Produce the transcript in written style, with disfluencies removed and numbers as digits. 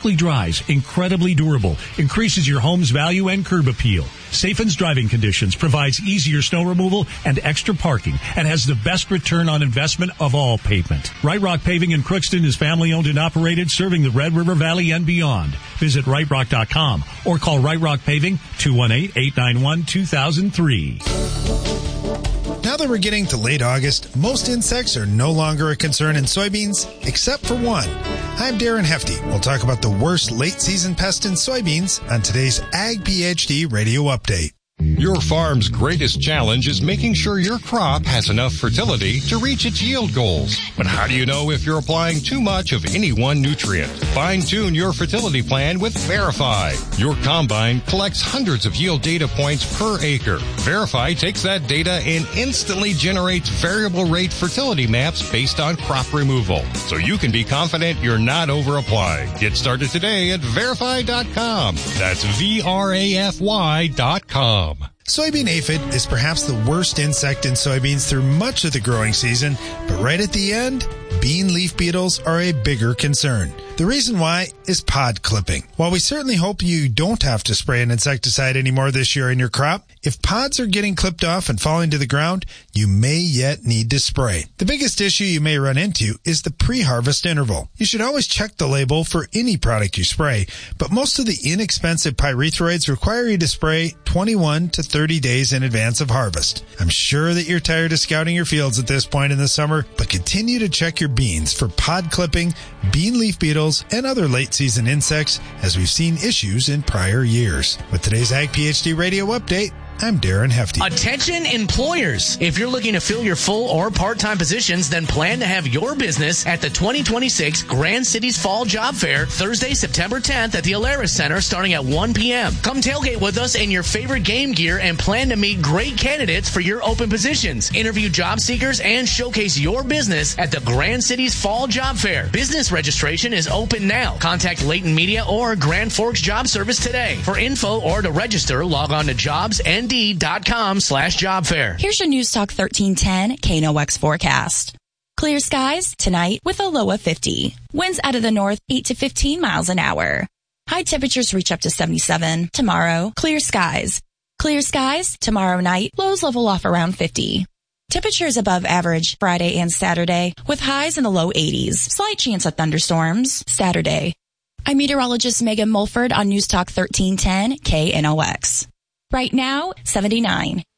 quickly dries, incredibly durable, increases your home's value and curb appeal. Safen's driving conditions provides easier snow removal and extra parking and has the best return on investment of all pavement. Right Rock Paving in Crookston is family owned and operated, serving the Red River Valley and beyond. Visit rightrock.com or call Right Rock Paving 218-891-2003. Now that we're getting to late August, most insects are no longer a concern in soybeans, except for one. I'm Darren Hefty. We'll talk about the worst late-season pest in soybeans on today's Ag PhD Radio Update. Your farm's greatest challenge is making sure your crop has enough fertility to reach its yield goals. But how do you know if you're applying too much of any one nutrient? Fine-tune your fertility plan with Verify. Your combine collects hundreds of yield data points per acre. Verify takes that data and instantly generates variable rate fertility maps based on crop removal, so you can be confident you're not over-applying. Get started today at Verify.com. That's VRAFY.com. Soybean aphid is perhaps the worst insect in soybeans through much of the growing season, but right at the end, bean leaf beetles are a bigger concern. The reason why is pod clipping. While we certainly hope you don't have to spray an insecticide anymore this year in your crop, if pods are getting clipped off and falling to the ground, you may yet need to spray. The biggest issue you may run into is the pre-harvest interval. You should always check the label for any product you spray, but most of the inexpensive pyrethroids require you to spray 21 to 30 days in advance of harvest. I'm sure that you're tired of scouting your fields at this point in the summer, but continue to check your beans for pod clipping, bean leaf beetles, and other late-season insects, as we've seen issues in prior years. With today's Ag PhD Radio Update, I'm Darren Hefty. Attention employers. If you're looking to fill your full or part-time positions, then plan to have your business at the 2026 Grand Cities Fall Job Fair, Thursday, September 10th at the Alaris Center starting at 1 p.m. Come tailgate with us in your favorite game gear and plan to meet great candidates for your open positions. Interview job seekers and showcase your business at the Grand Cities Fall Job Fair. Business registration is open now. Contact Leighton Media or Grand Forks Job Service today. For info or to register, log on to jobsnd.com/job fair. Here's your News Talk 1310 KNOX forecast. Clear skies tonight with a low of 50. Winds out of the north 8 to 15 miles an hour. High temperatures reach up to 77. Tomorrow, clear skies. Clear skies tomorrow night. Lows level off around 50. Temperatures above average Friday and Saturday with highs in the low 80s. Slight chance of thunderstorms Saturday. I'm meteorologist Megan Mulford on News Talk 1310 KNOX. Right now, 79.